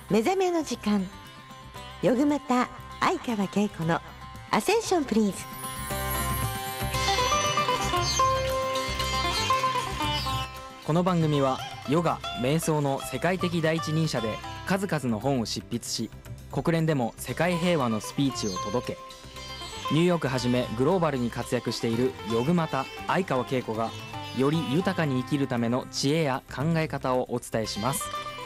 目覚めの時間、よぐまた相川恵子のアセンションプリーズ。 この番組はヨガ・瞑想の世界的第一人者で数々の本を執筆し、国連でも世界平和のスピーチを届け、ニューヨークはじめグローバルに活躍しているヨグマタ相川恵子がより豊かに生きるための知恵や考え方をお伝えします。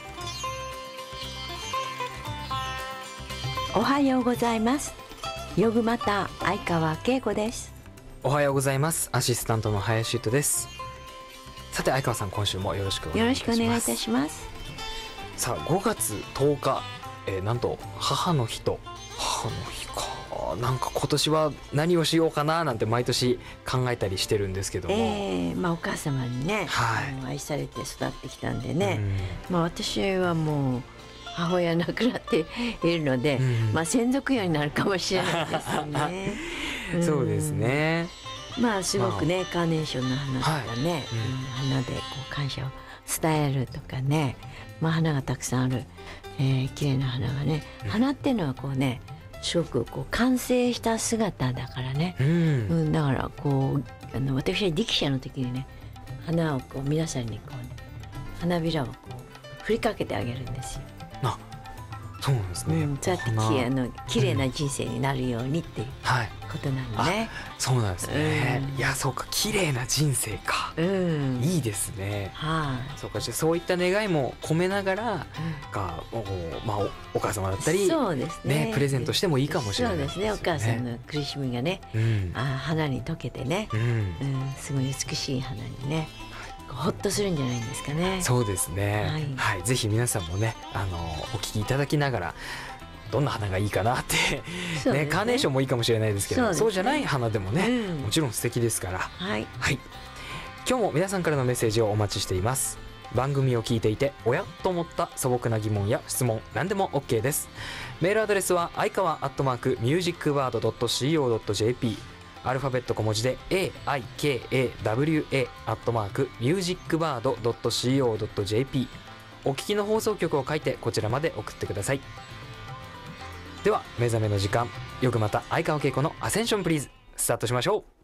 おはようございます。ヨグマタ相川恵子です。 おはようございます。アシスタントの林修斗です。さて相川さん、今週もよろしくお願いいたします。 よろしくお願いいたします。 さあ5月10日、なんと母の日と。母の日か。なんか今年は何をしようかななんて毎年考えたりしてるんですけども、 お母様にね、愛されて育ってきたんでね、私はもう母親亡くなっているので、先祖供養になるかもしれないですよね。 そうですね。 すごくね、カーネーションの花とかね、花でこう感謝を伝えるとかね、花がたくさんある、綺麗な花がね、花っていうのはこうね、すごくこう完成した姿だからね、だからこう私は力士の時にね、花をこう皆さんにこう、ね、花びらをこう振りかけてあげるんですよ。 そうなんですね。 そうやって綺麗な人生になるようにっていうことなんでね。 そうなんですね。いや、そうか、綺麗な人生か。いいですね。そうか、じゃあそういった願いも込めながら、お母様だったり、 そうですね、 プレゼントしてもいいかもしれないですね。お母さんの苦しみがね、花に溶けてね、すごい美しい花にね、ほっとするんじゃないんですかね。 そうですね。ぜひ皆さんもね、お聞きいただきながら、どんな花がいいかなってね、カーネーションもいいかもしれないですけど、そうじゃない花でもね、もちろん素敵ですから。今日も皆さんからのメッセージをお待ちしています。番組を聞いていておやと思った素朴な疑問や質問、何でも OK です。メールアドレスは相川@musicword.co.jp、アルファベット小文字で aikawa@musicword.co.jp、 お聞きの放送局を書いてこちらまで送ってください。では目覚めの時間、よくまた相川恵子のアセンションプリーズ、スタートしましょう。